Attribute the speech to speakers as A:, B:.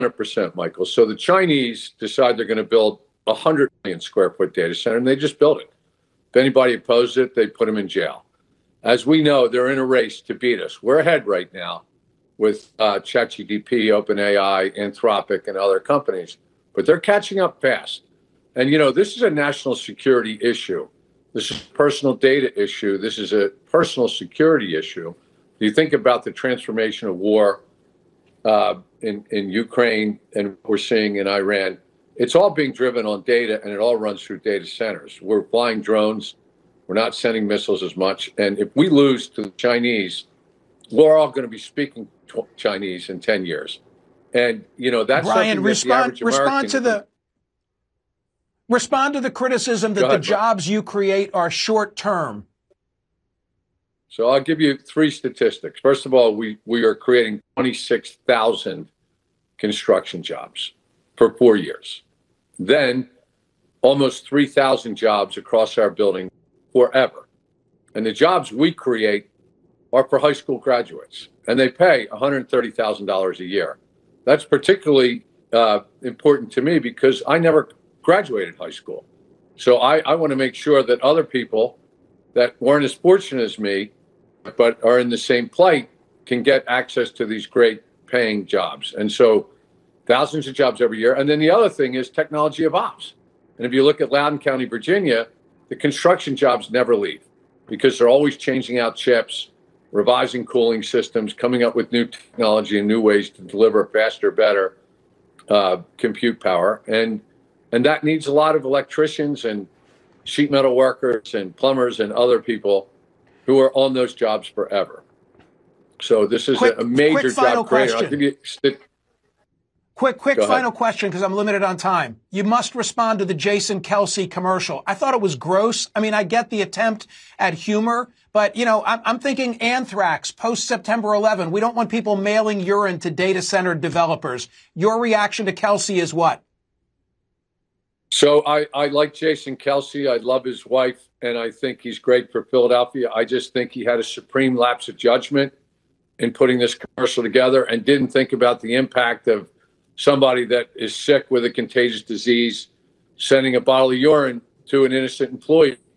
A: 100%, Michael. So the Chinese decide they're going to build a 100 million square foot data center, and they just built it. If anybody opposes it, they put them in jail. As we know, they're in a race to beat us. We're ahead right now with ChatGPT, OpenAI, Anthropic, and other companies, but they're catching up fast. And, you know, this is a national security issue. This is a personal data issue. This is a personal security issue. You think about the transformation of war in Ukraine and what we're seeing in Iran. It's all being driven on data, and it all runs through data centers. We're flying drones. We're not sending missiles as much. And if we lose to the Chinese, we're all going to be speaking Chinese in 10 years. And, you know, that's
B: Brian,
A: something that the average American...
B: Respond to the criticism that the jobs you create are short term.
A: So I'll give you 3 statistics. First of all, we are creating 26,000 construction jobs for 4 years. Then almost 3,000 jobs across our building forever. And the jobs we create are for high school graduates, and they pay $130,000 a year. That's particularly important to me because I never graduated high school. So I want to make sure that other people that weren't as fortunate as me, but are in the same plight, can get access to these great paying jobs. And so thousands of jobs every year. And then the other thing is technology evolves. And if you look at Loudoun County, Virginia, the construction jobs never leave because they're always changing out chips, revising cooling systems, coming up with new technology and new ways to deliver faster, better compute power. And that needs a lot of electricians and sheet metal workers and plumbers and other people who are on those jobs forever. So this is a major job creator. I'll give you
B: Quick final question, because I'm limited on time. You must respond to the Jason Kelce commercial. I thought it was gross. I mean, I get the attempt at humor, but, you know, I'm thinking anthrax, post-September 11. We don't want people mailing urine to data center developers. Your reaction to Kelce is what?
A: So I like Jason Kelce. I love his wife, and I think he's great for Philadelphia. I just think he had a supreme lapse of judgment in putting this commercial together and didn't think about the impact of somebody that is sick with a contagious disease sending a bottle of urine to an innocent employee